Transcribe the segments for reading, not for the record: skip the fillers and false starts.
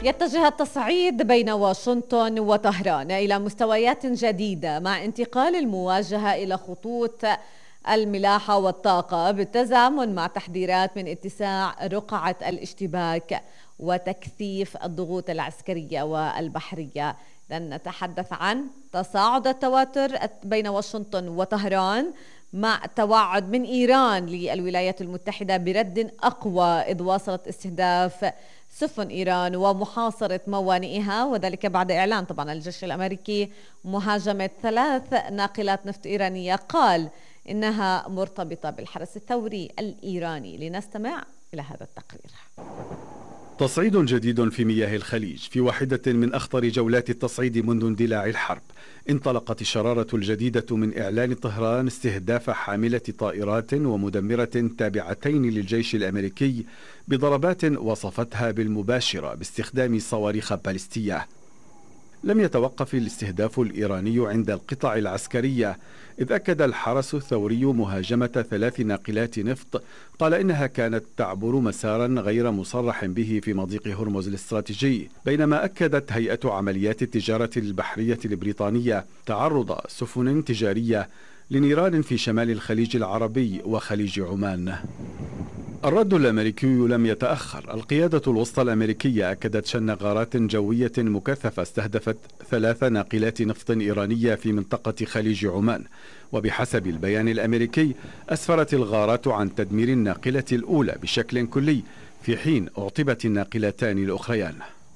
يتجه التصعيد بين واشنطن وطهران إلى مستويات جديدة مع انتقال المواجهة إلى خطوط الملاحة والطاقة بالتزامن مع تحذيرات من اتساع رقعة الاشتباك وتكثيف الضغوط العسكرية والبحرية. لن نتحدث عن تصاعد التوتر بين واشنطن وطهران مع توعد من إيران للولايات المتحدة برد أقوى إذ واصلت استهداف سفن إيران ومحاصرة موانئها، وذلك بعد إعلان طبعا الجيش الأمريكي مهاجمة 3 ناقلات نفط إيرانية قال إنها مرتبطة بالحرس الثوري الإيراني. لنستمع إلى هذا التقرير. تصعيد جديد في مياه الخليج في واحدة من أخطر جولات التصعيد منذ اندلاع الحرب. انطلقت الشرارة الجديدة من إعلان طهران استهداف حاملة طائرات ومدمرة تابعتين للجيش الأمريكي بضربات وصفتها بالمباشرة باستخدام صواريخ باليستية. لم يتوقف الاستهداف الإيراني عند القطع العسكرية، إذ أكد الحرس الثوري مهاجمة 3 ناقلات نفط قال إنها كانت تعبر مسارا غير مصرح به في مضيق هرمز الاستراتيجي، بينما أكدت هيئة عمليات التجارة البحرية البريطانية تعرض سفن تجارية لنيران في شمال الخليج العربي وخليج عمان. الرد الأمريكي لم يتأخر. القيادة الوسطى الأمريكية أكدت شن غارات جوية مكثفة استهدفت 3 ناقلات نفط إيرانية في منطقة خليج عمان، وبحسب البيان الأمريكي أسفرت الغارات عن تدمير الناقلة الأولى بشكل كلي، في حين أعطبت الناقلتان الأخريان.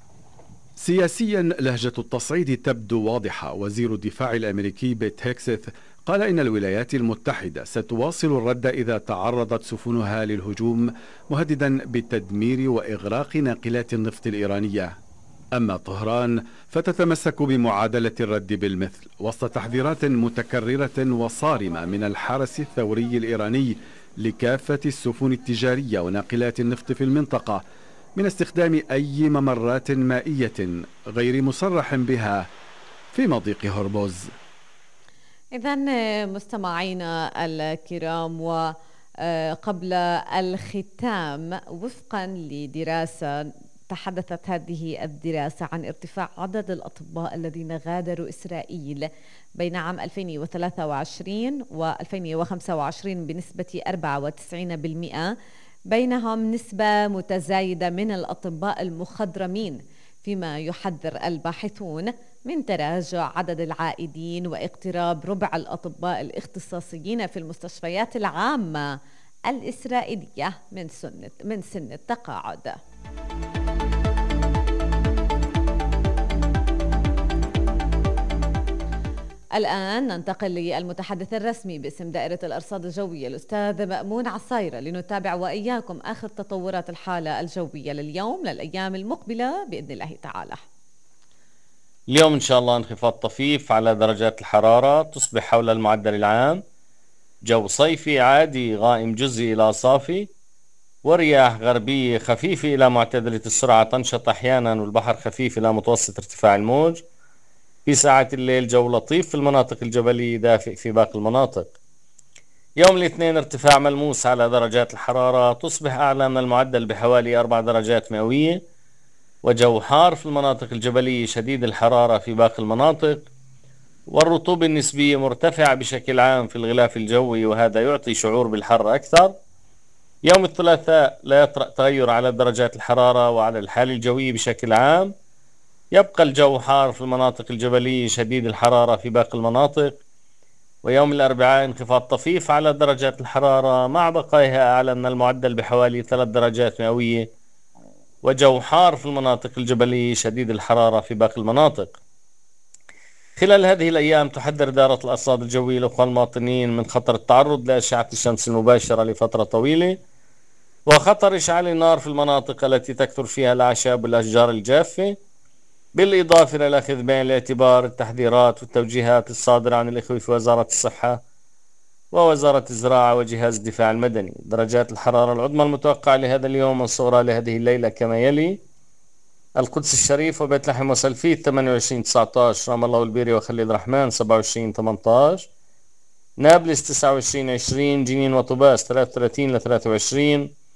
سياسيا لهجة التصعيد تبدو واضحة. وزير الدفاع الأمريكي بيت هيكسث قال إن الولايات المتحدة ستواصل الرد إذا تعرضت سفنها للهجوم، مهددا بالتدمير وإغراق ناقلات النفط الإيرانية. أما طهران فتتمسك بمعادلة الرد بالمثل وسط تحذيرات متكررة وصارمة من الحرس الثوري الإيراني لكافة السفن التجارية وناقلات النفط في المنطقة من استخدام أي ممرات مائية غير مصرح بها في مضيق هرمز. إذن مستمعينا الكرام، وقبل الختام وفقا لدراسة تحدثت هذه الدراسة عن ارتفاع عدد الأطباء الذين غادروا إسرائيل بين عام 2023 و 2025 بنسبة 94%، بينهم نسبة متزايدة من الأطباء المخضرمين، فيما يحذر الباحثون من تراجع عدد العائدين واقتراب ربع الأطباء الاختصاصيين في المستشفيات العامة الإسرائيلية من سن التقاعد. الآن ننتقل للمتحدث الرسمي باسم دائرة الأرصاد الجوية الأستاذ مأمون عصايرة لنتابع وإياكم آخر تطورات الحالة الجوية لليوم للأيام المقبلة بإذن الله تعالى. اليوم إن شاء الله انخفاض طفيف على درجات الحرارة تصبح حول المعدل العام، جو صيفي عادي غائم جزئي إلى صافي، ورياح غربية خفيفة إلى معتدلة السرعة تنشط أحيانا، والبحر خفيف إلى متوسط ارتفاع الموج. في ساعات الليل جو لطيف في المناطق الجبلية، دافئ في باقي المناطق. يوم الاثنين ارتفاع ملموس على درجات الحرارة، تصبح أعلى من المعدل بحوالي 4 درجات مئوية، وجو حار في المناطق الجبلية شديد الحرارة في باقي المناطق، والرطوبة النسبية مرتفعة بشكل عام في الغلاف الجوي، وهذا يعطي شعور بالحر أكثر. يوم الثلاثاء لا يطرأ تغير على درجات الحرارة وعلى الحالة الجوية بشكل عام، يبقى الجو حار في المناطق الجبلية شديد الحرارة في باقي المناطق. ويوم الأربعاء انخفاض طفيف على درجات الحرارة مع بقائها أعلى من المعدل بحوالي 3 درجات مئوية، وجو حار في المناطق الجبلية شديد الحرارة في باقي المناطق. خلال هذه الأيام تحذر إدارة الأرصاد الجوية الأخوة المواطنين من خطر التعرض لأشعة الشمس المباشرة لفترة طويلة، وخطر إشعال النار في المناطق التي تكثر فيها الأعشاب والأشجار الجافة، بالإضافة إلى الأخذ بعين الاعتبار التحذيرات والتوجيهات الصادرة عن الإخوة في وزارة الصحة ووزارة الزراعة وجهاز الدفاع المدني. درجات الحرارة العظمى المتوقعة لهذا اليوم والصغرى لهذه الليلة كما يلي: القدس الشريف وبيت لحم وسلفيت 28-19، رام الله والبيري وخليل الرحمن 27-18، نابلس 29-20، جنين وطوباس 33-23،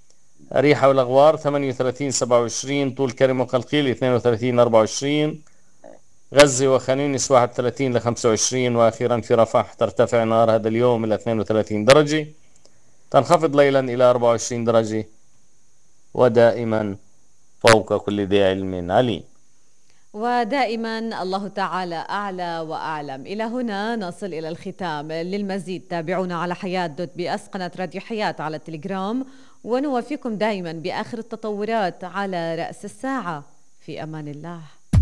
أريحة والأغوار 38-27. طول كرم وقلقيل 32-24. غزة وخان يونس 31-25. وأخيرا في رفح ترتفع نهار هذا اليوم إلى 32 درجة، تنخفض ليلا إلى 24 درجة. ودائما فوق كل ذي علم عليم. ودائما الله تعالى أعلى وأعلم. إلى هنا نصل إلى الختام. للمزيد تابعونا على حياة.بي قناة راديو حياة على التليجرام، ونوافيكم دائما بآخر التطورات على رأس الساعة. في أمان الله.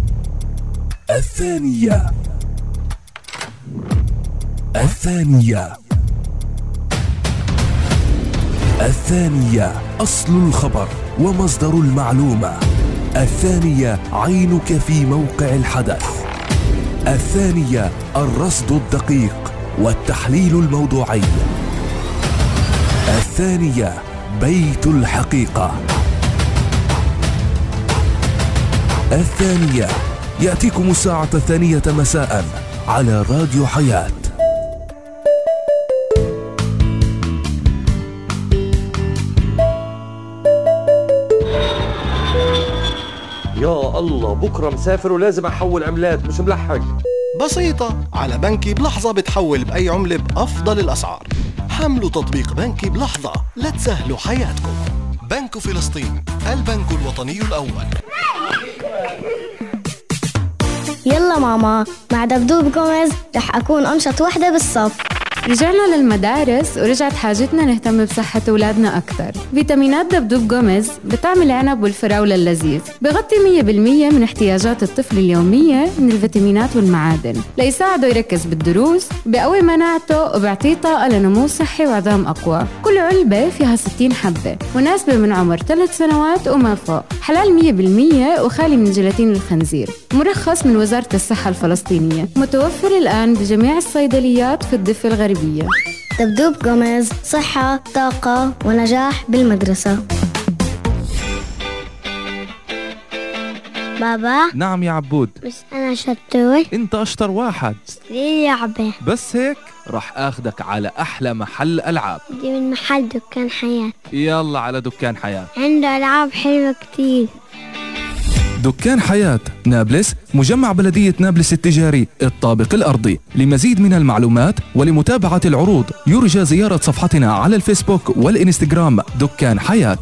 الثانية أصل الخبر ومصدر المعلومة. الثانية عينك في موقع الحدث. الثانية الرصد الدقيق والتحليل الموضوعي. الثانية بيت الحقيقة. الثانية يأتيكم الساعة 2 مساء على راديو حياة. يا الله، بكرة مسافر ولازم أحول عملات، مش ملحق. بسيطة، على بنكي بلحظة بتحول بأي عملة بأفضل الأسعار. حملوا تطبيق بنكي بلحظة لتسهلوا حياتكم. بنك فلسطين، البنك الوطني الأول. يلا ماما، مع دبدوب جوميز رح أكون أنشط وحدة بالصف. رجعنا للمدارس ورجعت حاجتنا نهتم بصحة أولادنا أكثر. فيتامينات دبدوب جوميز بطعم العنب والفراولة اللذيذ، بغطي 100% من احتياجات الطفل اليومية من الفيتامينات والمعادن، ليساعده يركز بالدروس، بقوي مناعته وبيعطيه طاقة لنمو صحي وعظام أقوى. كل علبة فيها 60 حبة، مناسبة من عمر 3 سنوات وما فوق، حلال 100% وخالي من جيلاتين الخنزير، مرخص من وزارة الصحة الفلسطينية، متوفر الآن بجميع الصيدليات في الضفة الغربية. دبدوب جوميز، صحة، طاقة ونجاح بالمدرسة. بابا. نعم يا عبود. بس أنا شطور. أنت أشطر واحد. ليه لعبة؟ بس هيك رح أخدك على أحلى محل ألعاب. دي من محل دكان حياة. يلا على دكان حياة، عنده ألعاب حلوة كتير. دكان حياة نابلس، مجمع بلدية نابلس التجاري الطابق الأرضي. لمزيد من المعلومات ولمتابعة العروض يرجى زيارة صفحتنا على الفيسبوك والإنستغرام دكان حياة.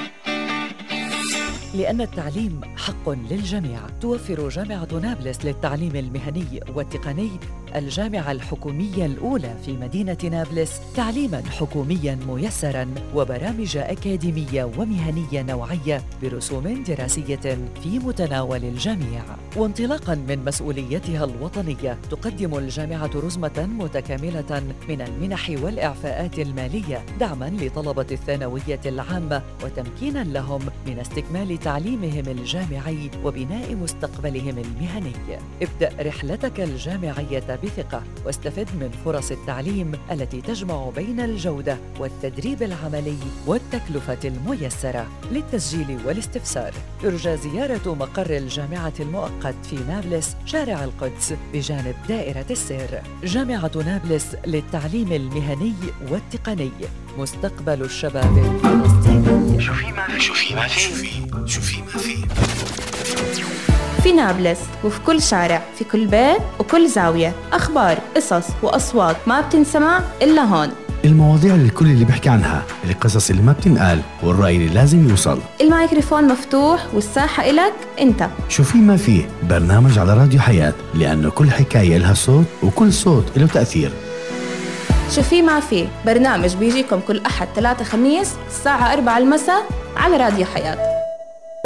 لأن التعليم حق للجميع، توفر جامعة نابلس للتعليم المهني والتقني، الجامعة الحكومية الأولى في مدينة نابلس، تعليماً حكومياً ميسراً وبرامج أكاديمية ومهنية نوعية برسوم دراسية في متناول الجميع. وانطلاقاً من مسؤوليتها الوطنية، تقدم الجامعة رزمة متكاملة من المنح والإعفاءات المالية، دعماً لطلبة الثانوية العامة وتمكيناً لهم من استكمال تعليمهم الجامعي وبناء مستقبلهم المهني. ابدأ رحلتك الجامعية بثقة واستفد من فرص التعليم التي تجمع بين الجودة والتدريب العملي والتكلفة الميسرة. للتسجيل والاستفسار يرجى زيارة مقر الجامعة المؤقت في نابلس، شارع القدس بجانب دائرة السير. جامعة نابلس للتعليم المهني والتقني، مستقبل الشباب الفلسطيني. شوفي ما في في نابلس وفي كل شارع، في كل بيت وكل زاوية، أخبار، قصص وأصوات ما بتنسمع إلا هون. المواضيع للكل اللي بيحكي عنها، القصص اللي ما بتنقال، والرأي اللي لازم يوصل. الميكروفون مفتوح والساحة إلك أنت. شوفي ما فيه، برنامج على راديو حياة، لأنه كل حكاية لها صوت وكل صوت له تأثير. شوفي ما فيه، برنامج بيجيكم كل أحد 3 خميس الساعة 4 المساء على راديو حياة.